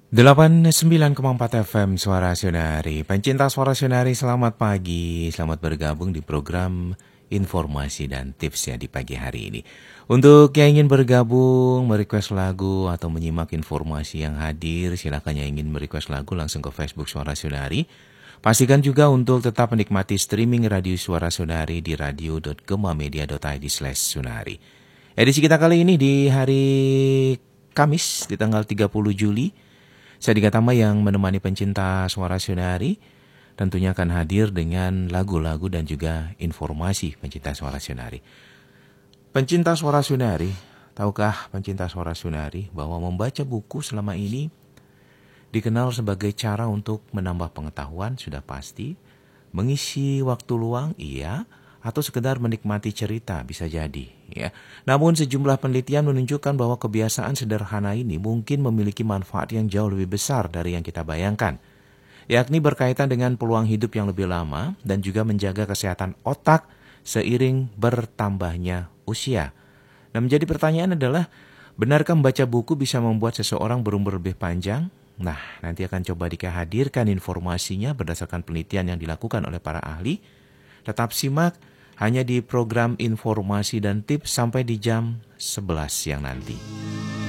89,4 FM Suara Sionari. Pencinta Suara Sionari, selamat pagi. Selamat bergabung di program informasi dan tips ya di pagi hari ini. Untuk yang ingin bergabung, merequest lagu atau menyimak informasi yang hadir, silakan yang ingin merequest lagu langsung ke Facebook Suara Sionari. Pastikan juga untuk tetap menikmati streaming radio Suara Sionari di radio.gemamedia.id/sunari. Edisi kita kali ini di hari Kamis di tanggal 30 Juli. Saya Dika Tama yang menemani pencinta Suara Sionari tentunya akan hadir dengan lagu-lagu dan juga informasi pencinta Suara Sionari. Pencinta Suara Sionari, tahukah pencinta Suara Sionari bahwa membaca buku selama ini dikenal sebagai cara untuk menambah pengetahuan sudah pasti, mengisi waktu luang iya, atau sekedar menikmati cerita bisa jadi ya. Namun sejumlah penelitian menunjukkan bahwa kebiasaan sederhana ini mungkin memiliki manfaat yang jauh lebih besar dari yang kita bayangkan, yakni berkaitan dengan peluang hidup yang lebih lama dan juga menjaga kesehatan otak seiring bertambahnya usia. Nah, menjadi pertanyaan adalah, benarkah membaca buku bisa membuat seseorang berumur lebih panjang? Nah, nanti akan coba Dika hadirkan informasinya berdasarkan penelitian yang dilakukan oleh para ahli. Tetap simak hanya di program informasi dan tips sampai di jam 11 siang nanti.